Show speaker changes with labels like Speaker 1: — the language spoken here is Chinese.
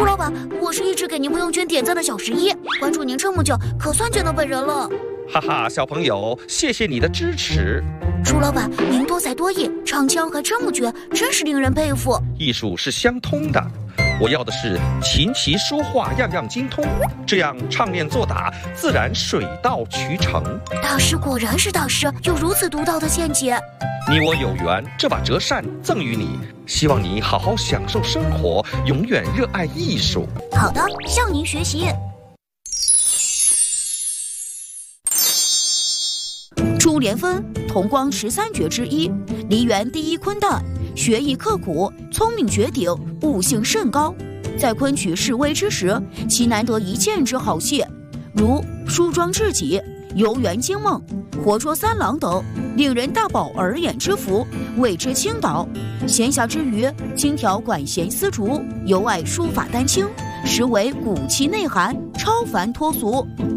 Speaker 1: 楚老板，我是一直给您朋友圈点赞的小11，关注您这么久，可算见到本人了。
Speaker 2: 哈哈，小朋友，谢谢你的支持。
Speaker 1: 楚老板，您多才多艺，唱腔还这么绝，真是令人佩服。
Speaker 2: 艺术是相通的，我要的是琴棋书画样样精通，这样唱练做打自然水到渠成。
Speaker 1: 大师果然是大师，有如此独到的见解。
Speaker 2: 你我有缘，这把折扇赠予你，希望你好好享受生活，永远热爱艺术。
Speaker 1: 好的，向您学习。朱莲芬，同光13绝之一，梨园第一昆旦，学艺刻苦，聪明绝顶，悟性甚高。在昆曲示威之时，其难得一见之好戏，如梳妆至己、游园惊梦、活捉三郎等，令人大饱耳眼之福，为之倾倒。闲暇之余，精挑管弦丝竹，尤爱书法丹青，实为古气内涵，超凡脱俗。